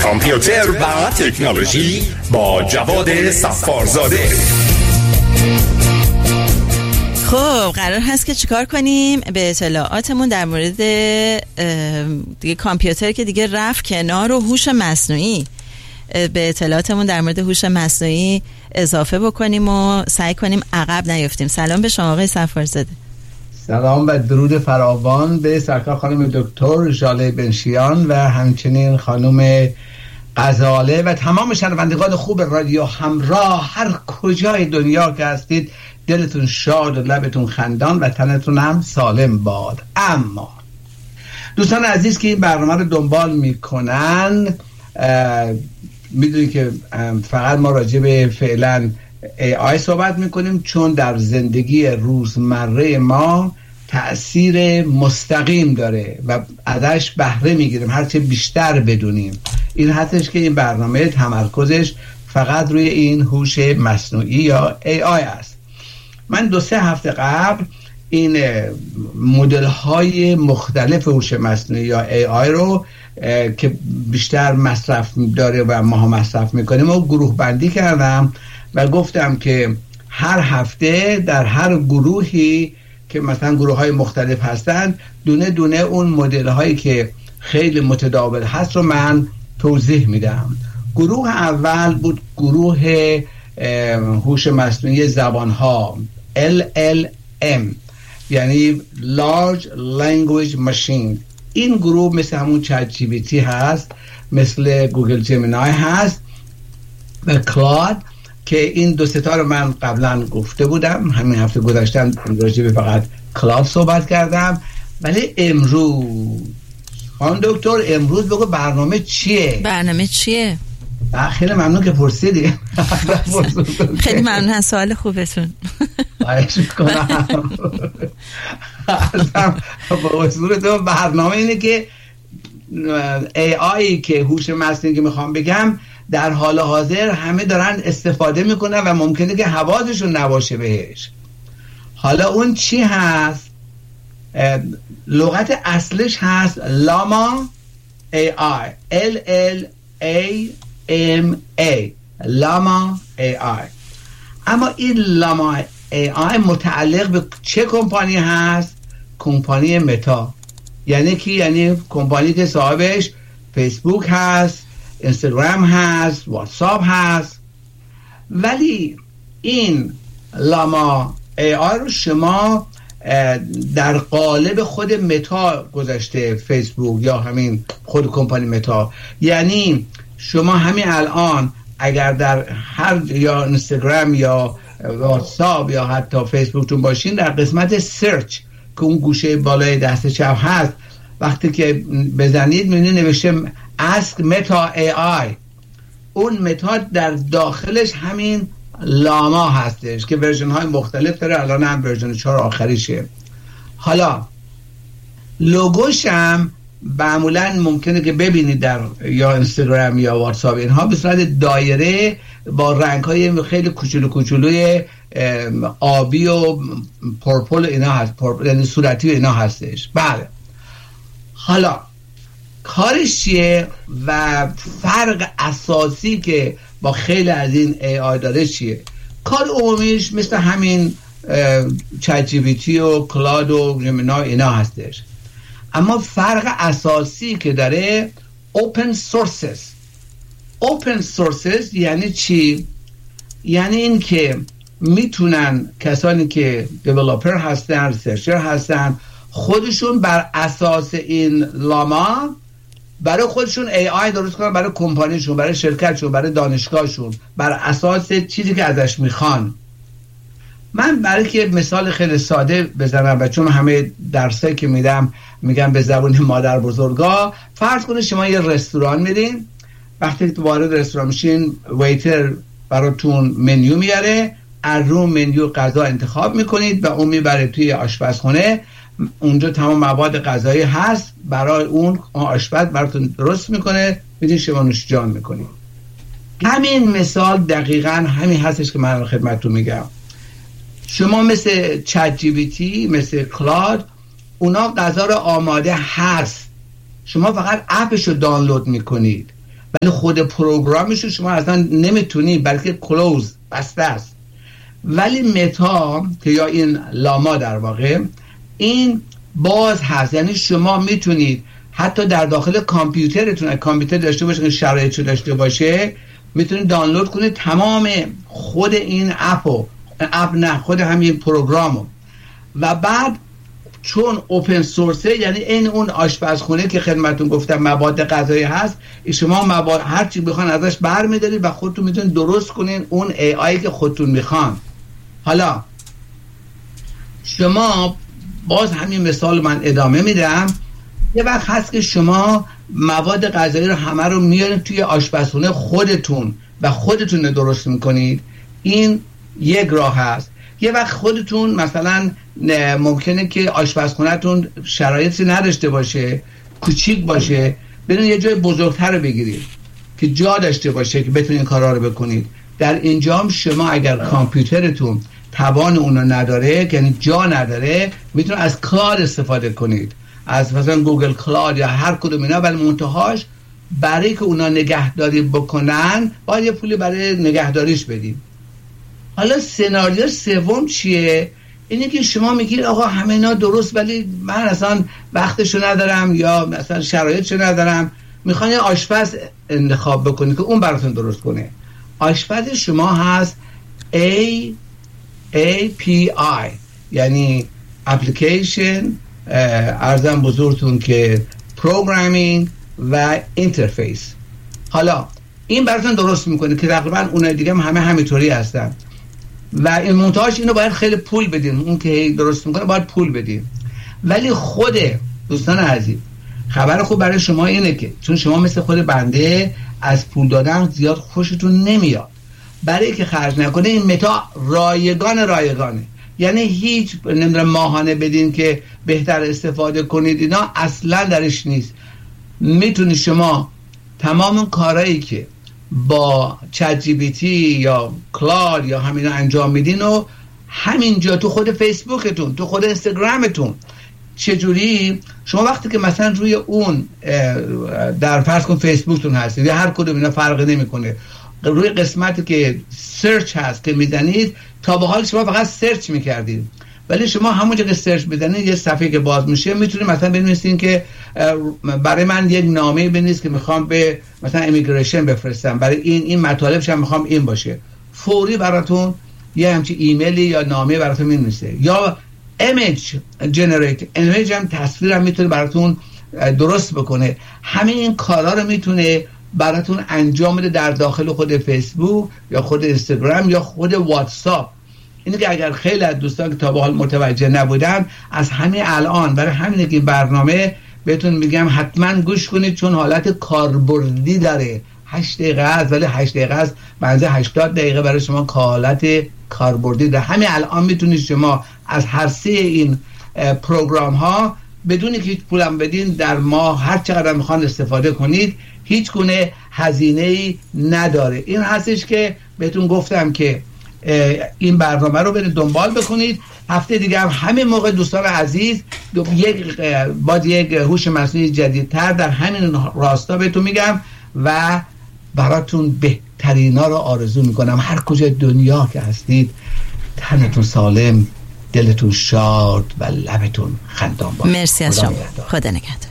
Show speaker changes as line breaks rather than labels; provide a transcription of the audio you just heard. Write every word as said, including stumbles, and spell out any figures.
کامپیوتر و تکنولوژی با جواد صفارزاده.
خب قرار هست که چیکار کنیم؟ به اطلاعاتمون در مورد دیگه کامپیوتر که دیگه رفت کنار و هوش مصنوعی، به اطلاعاتمون در مورد هوش مصنوعی اضافه بکنیم و سعی کنیم عقب نیفتیم. سلام به شما آقای صفارزاده.
سلام و درود فراوان به سرکار خانم دکتر ژاله بنشیان و همچنین خانم غزاله و تمام شنوندگان خوب رادیو همراه هر کجای دنیا که هستید. دلتون شاد و لبتون خندان و تنتون هم سالم باد. اما دوستان عزیز که این برنامه رو دنبال میکنن میدونید که فقط ما راجع به فعلا ای آی صحبت میکنیم، چون در زندگی روزمره ما تأثیر مستقیم داره و ازش بهره میگیریم هرچه بیشتر بدونیم. این هستش که این برنامه تمرکزش فقط روی این هوش مصنوعی یا ای آی است. من دو سه هفته قبل این مدل های مختلف هوش مصنوعی یا ای آی رو که بیشتر مصرف داره و ما هم مصرف میکنیم و گروه بندی کردم و گفتم که هر هفته در هر گروهی که مثلا گروه های مختلف هستن دونه دونه اون مدل هایی که خیلی متداول هست رو من توضیح میدم. گروه اول بود گروه هوش مصنوعی زبان ها ال ال ام، یعنی Large Language Machine. این گروه مثل همون چت جی پی تی هست، مثل گوگل جمینای هست و کلاد که این دو ستا رو من قبلا گفته بودم. همین هفته گذاشتم راجع به فقط کلاد صحبت کردم. ولی امروز خانم دکتر امروز بگو برنامه چیه؟
برنامه چیه؟
خیلی ممنون که پرسیدی.
خیلی ممنون از سوال خوبتون.
خواهش میکنم. با حضورتون برنامه اینه که ای آی که هوش مصنوعی که میخوام بگم در حال حاضر همه دارن استفاده میکنن و ممکنه که حواسشون نباشه بهش. حالا اون چی هست؟ لغت اصلش هست لاما ای آی ال ال ای ام ای لاما ای آی. اما این لاما ای آی متعلق به چه کمپانی هست؟ کمپانی متا. یعنی کی؟ یعنی کمپانی که صاحبش فیسبوک هست، اینستاگرام هست، واتساپ هست. ولی این لاما ای آی رو شما در قالب خود متا گذاشته، فیسبوک یا همین خود کمپانی متا. یعنی شما همین الان اگر در هر یا اینستاگرام یا واتساپ یا حتی فیسبوکتون باشین، در قسمت سرچ که اون گوشه بالای دست چپ هست، وقتی که بزنید میبینید نوشته Ask Meta ای آی. اون متا در داخلش همین لاما هستش که ورژن های مختلف داره. الان هم ورژن چهار آخریشه. حالا لوگوش هم معمولا ممکنه که ببینید در یا اینستاگرام یا واتساپ اینها به صورت دایره با رنگ های خیلی کوچولو کوچولوی آبی و پرپل اینا هست، یعنی صورتی اینا هستش. بله. حالا کارش چیه و فرق اساسی که با خیلی از این ای آی داره چیه؟ کار عمومیش مثل همین چت جی پی تی و کلاد و جمینای اینا هستش. اما فرق اساسی که داره open sources. open sources یعنی چی؟ یعنی این که میتونن کسانی که دیولپر هستن، ریسرچر هستن، خودشون بر اساس این لاما برای خودشون ای آی درست کنن، برای کمپانیشون، برای شرکتشون، برای دانشگاهشون، بر اساس چیزی که ازش میخوان. من برای که مثال خیلی ساده بزنم و چون همه درسایی که میدم میگم به زبون مادر بزرگا، فرض کنید شما یه رستوران میرین. وقتی که وارد رستوران میشین ویتر براتون منیو میاره، از رو منیو غذا انتخاب میکنید و اون میبره توی آشپزخونه. اونجا تمام مواد غذایی هست، برای اون آشپز براتون درست میکنه، میدین شما نوش جان میکنید. همین مثال دقیقاً همین هستش که من خدمتتون میگم. شما مثل چت جی پی تی، مثل کلاد، اونا غذا رو آماده هست، شما فقط اپش رو دانلود میکنید ولی خود پروگرامش رو شما اصلا نمیتونی، بلکه کلوز، بسته است. ولی متا که یا این لاما در واقع این باز هست، یعنی شما میتونید حتی در داخل کامپیوترتون، کامپیوتر داشته باشه که شرایطش داشته باشه، میتونید دانلود کنید تمام خود این اپو اپ نه خود همین پروگرامو، و بعد چون اوپن سورسه، یعنی این اون آشپزخونه که خدمتتون گفتم مواد غذایی هست، شما مواد هر چی بخوان ازش برمی‌دارید و خودتون میتونید درست کنین اون ای آی که خودتون میخوان. حالا شما باز همین مثال من ادامه میدم. یه وقت هست که شما مواد غذایی رو همه رو میارید توی آشپزخونه خودتون و خودتون رو درست میکنید، این یک راه هست. یه وقت خودتون مثلا ممکنه که آشپزخونه‌تون شرایطی نداشته باشه، کوچیک باشه، برین یه جای بزرگتر رو بگیرید که جا داشته باشه که بتونید این کارا رو بکنید. در اینجام شما اگر کامپیوترتون توان اون رو نداره، یعنی جا نداره، میتونید از کلاود استفاده کنید، از مثلا گوگل کلاود یا هر کدوم اینا، ولی منتهاش برای که اونا نگهداری بکنن باید یه پولی برای نگهداریش بدیم. حالا سناریو سوم چیه؟ اینه که شما میگید آقا همه اینا درست، ولی من اصلا وقتشو ندارم یا مثلا شرایطشو ندارم، میخوان یه آشپز انتخاب بکنید که اون براتون درست کنه. آشپز شما هست A A P I، یعنی اپلیکیشن، ارزم بزرگتون که پروگرامینگ و اینترفیس. حالا این براتون درست میکنه که تقریبا اونای دیگه هم همه همینطوری هستن و این منتهاش اینو باید خیلی پول بدین، اون که درست میکنه باید پول بدین. ولی خود دوستان عزیز، خبر خوب برای شما اینه که چون شما مثل خود بنده از پول دادن زیاد خوشتون نمیاد، برای که خرج نکنه این متا رایگان رایگانه، یعنی هیچ نمیدونم ماهانه بدین که بهتر استفاده کنید، اینا اصلا درش نیست. میتونی شما تمام اون کارهایی که با چت جی پی تی یا کلاود یا همینا انجام میدین و همینجا تو خود فیسبوکتون، تو خود اینستاگرامتون. چجوری؟ شما وقتی که مثلا روی اون در فرض کن فیسبوکتون هستید یا هر کدوم اینا فرقی نمیکنه، روی قسمتی که سرچ هست که میزنید، تا به حال شما فقط سرچ میکردید، ولی شما همونجا که سرچ بزنید یه صفحه که باز میشه میتونید مثلا بنویسین که برای من یک نامه بنویس که میخوام به مثلا امیگریشن بفرستم، برای این این مطالبش هم میخوام این باشه، فوری براتون یه همچین ایمیلی یا نامه براتون مینویسه. یا ایمیج جنریت، ایمیج هم تصویر هم میتونه براتون درست بکنه. همین این کارا رو میتونه براتون انجام بده در داخل خود فیسبوک یا خود اینستاگرام یا خود واتساپ. اینه که اگر خیلی از دوستان که تا به حال متوجه نبودن، از همین الان برای همینه که برنامه بهتون میگم حتما گوش کنید، چون حالت کاربردی داره. هشت دقیقه است، ولی هشت دقیقه است بنزه هشتاد دقیقه برای شما حالت کاربردی داره. همین الان میتونید شما از هر سه این پروگرام ها بدون که هیچ پولم بدین در ماه هر چقدر میخوان استفاده کنید، هیچ گونه هزینه‌ای نداره. این هستش که بهتون گفتم که این برنامه رو برید دنبال بکنید. هفته دیگه هم همین موقع دوستان عزیز یک با یک هوش مصنوعی جدیدتر در همین راستا بهتون میگم و براتون بهترینا رو آرزو میکنم. هر کجا دنیا که هستید تنتون سالم، دلتون شاد و لبتون خندان باشه.
مرسی از شما. خدا نگهدار.